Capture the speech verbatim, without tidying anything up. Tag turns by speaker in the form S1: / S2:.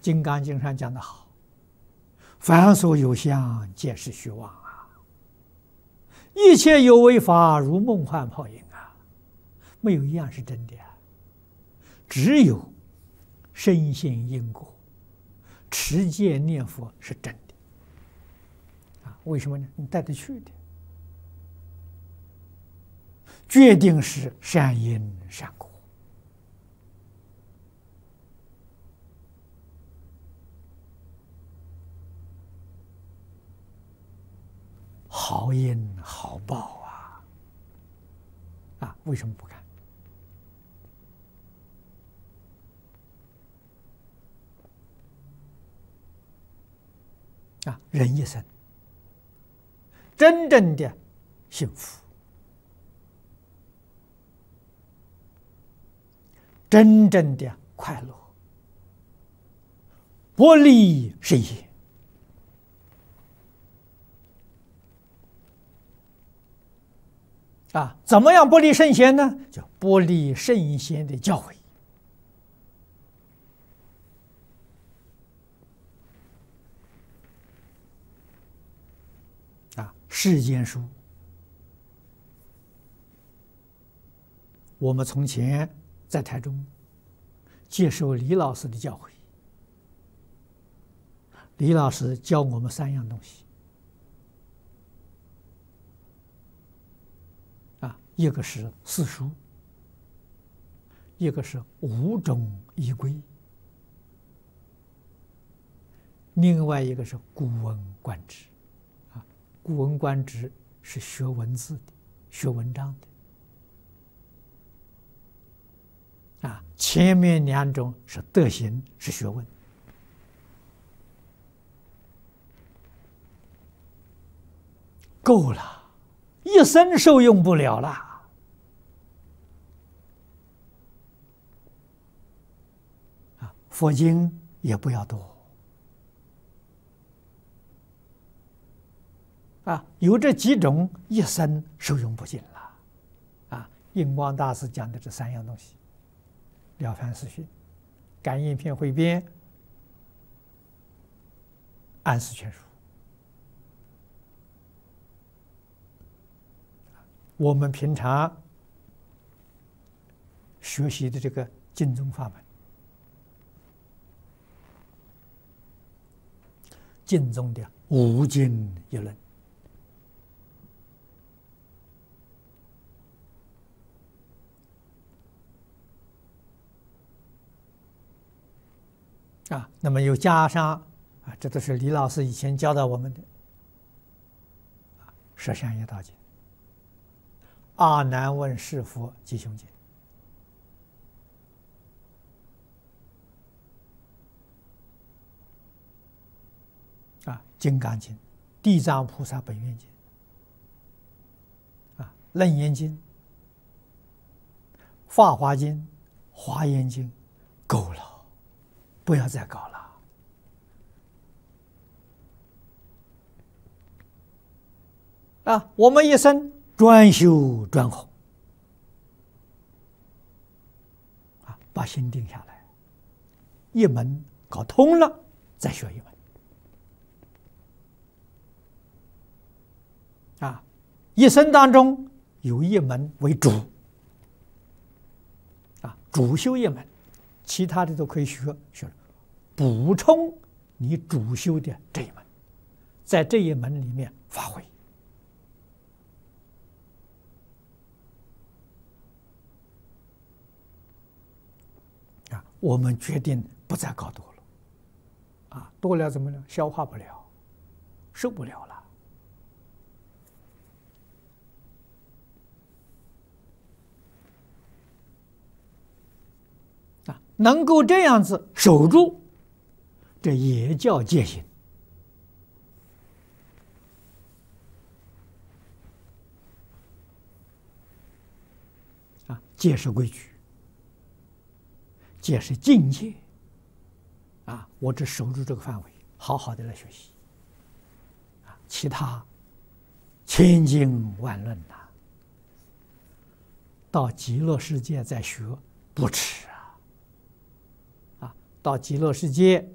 S1: 金刚经》上讲得好：“凡所有相，皆是虚妄啊！一切有为法，如梦幻泡影啊！没有一样是真的啊！只有深信因果，持戒念佛是真的啊！为什么呢？你带得去的，决定是善因善果。”好因好报啊！啊，为什么不干？啊，人一生真正的幸福，真正的快乐，不离圣贤。啊，怎么样不离圣贤呢？叫不离圣贤的教诲。啊，世间书，我们从前在台中接受李老师的教诲，李老师教我们三样东西。一个是四书，一个是五种仪规，另外一个是古文观止。啊，古文观止是学文字的，学文章的。啊，前面两种是德行，是学问。够了，一生受用不了了。佛经也不要多啊，有这几种一生受用不尽了啊。印光大师讲的这三样东西：《了凡四训》、《感应篇汇编》、《安世全书》。我们平常学习的这个经宗法门，经中的五经一论，啊，那么又加上啊，这都是李老师以前教导我们的啊，《十相业道经》、《阿难问是佛吉凶经》。啊，《金刚经》、《地藏菩萨本愿经》、啊，《楞严经》、《法华经》、《华严经》，够了，不要再搞了。啊，我们一生专修专弘，啊，把心定下来，一门搞通了，再学一门。啊，一生当中有一门为主，啊，主修一门，其他的都可以学学，补充你主修的这一门，在这一门里面发挥。啊，我们决定不再搞多了，啊，多了怎么了？消化不了，受不了了。能够这样子守住，这也叫戒心啊！戒是规矩，戒是境界啊！我只守住这个范围，好好的来学习啊！其他千经万论呐、啊，到极乐世界再学不迟。到极乐世界